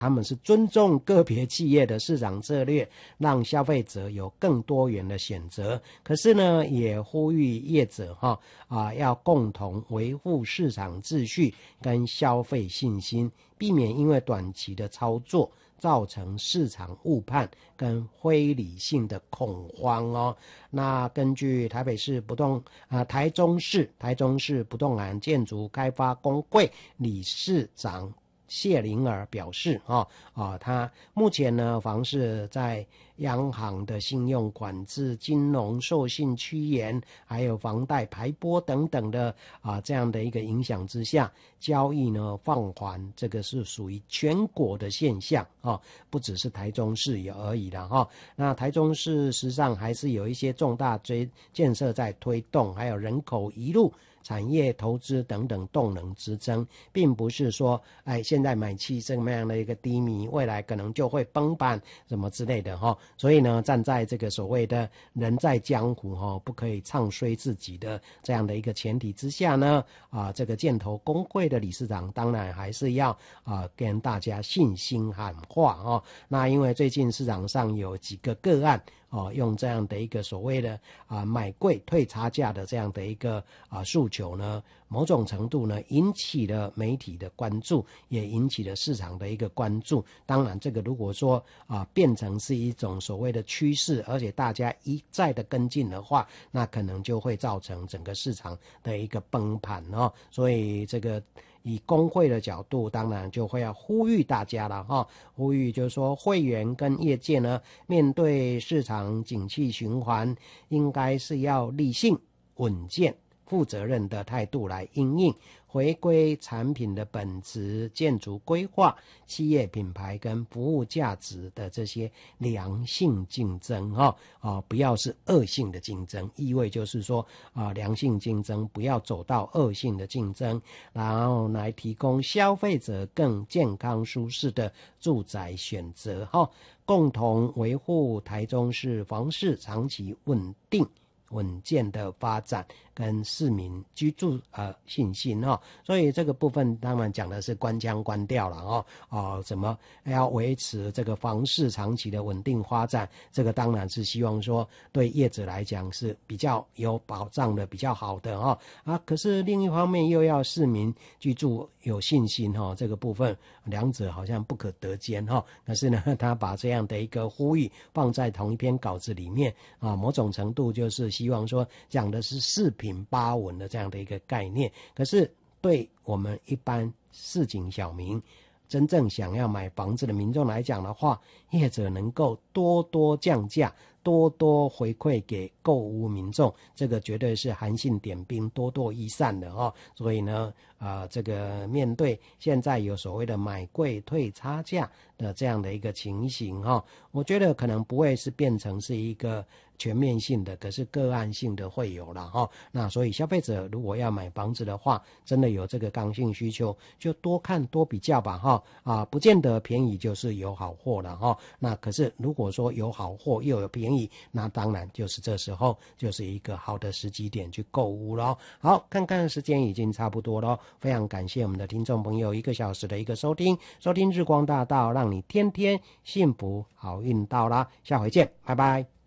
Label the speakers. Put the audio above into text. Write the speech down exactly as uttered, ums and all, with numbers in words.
Speaker 1: 他们是尊重个别企业的市场策略，让消费者有更多元的选择。可是呢，也呼吁业者哈啊要共同维护市场秩序跟消费信心，避免因为短期的操作造成市场误判跟非理性的恐慌哦。那根据台北市不动啊、呃、台中市台中市不动产建筑开发工会理事长谢玲儿表示啊啊，他目前呢，房市在央行的信用管制、金融授信趋严，还有房贷排波等等的啊这样的一个影响之下，交易呢放缓，这个是属于全国的现象啊，不只是台中市有而已了哈。那台中市实际上还是有一些重大追建设在推动，还有人口移入、产业投资等等动能支撑，并不是说哎现在买气这么样的一个低迷，未来可能就会崩盘什么之类的哈。所以呢，站在这个所谓的人在江湖哈，不可以唱衰自己的这样的一个前提之下呢，啊，这个建投工会的理事长当然还是要啊跟大家信心喊话哦。那因为最近市场上有几个个案。哦，用这样的一个所谓的啊买贵退差价的这样的一个啊诉求呢，某种程度呢引起了媒体的关注，也引起了市场的一个关注。当然，这个如果说啊变成是一种所谓的趋势，而且大家一再的跟进的话，那可能就会造成整个市场的一个崩盘哦。所以这个。以工会的角度，当然就会要呼吁大家了哈，呼吁就是说会员跟业界呢，面对市场景气循环，应该是要理性、稳健、负责任的态度来因应，回归产品的本质、建筑规划、企业品牌跟服务价值的这些良性竞争哈啊，不要是恶性的竞争，意味就是说啊，良性竞争不要走到恶性的竞争，然后来提供消费者更健康舒适的住宅选择哈，共同维护台中市房市长期稳定。稳健的发展跟市民居住呃信心哦，所以这个部分当然讲的是官腔官调了哦哦，怎么要维持这个房市长期的稳定发展，这个当然是希望说对业者来讲是比较有保障的、比较好的哦啊。可是另一方面又要市民居住有信心哈、哦，这个部分两者好像不可得兼哈、哦。可是呢，他把这样的一个呼吁放在同一篇稿子里面啊，某种程度就是希望说讲的是四平八稳的这样的一个概念，可是对我们一般市井小民真正想要买房子的民众来讲的话，业者能够多多降价，多多回馈给购屋民众，这个绝对是韩信点兵，多多益善的哦。所以呢，啊、呃，这个面对现在有所谓的买贵退差价的这样的一个情形哈、哦，我觉得可能不会是变成是一个全面性的，可是个案性的会有了哈。那所以消费者如果要买房子的话，真的有这个刚性需求，就多看多比较吧哈啊，不见得便宜就是有好货了哈。那可是如果说有好货又有便宜，那当然就是这时候就是一个好的时机点去购物咯。好，看看时间已经差不多咯，非常感谢我们的听众朋友一个小时的一个收听，收听日光大道，让你天天幸福好运到啦，下回见，拜拜。